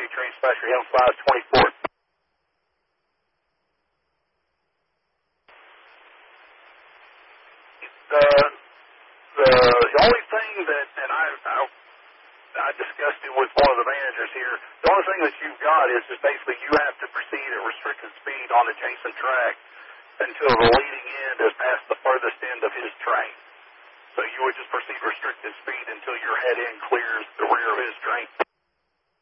train smasher, Helm 524. The only thing that, and I discussed it with one of the managers here, the only thing that you've got is just basically you have to proceed at restricted speed on the Jason track until the leading end is past the furthest end of his train. So you would just proceed restricted speed until your head end clears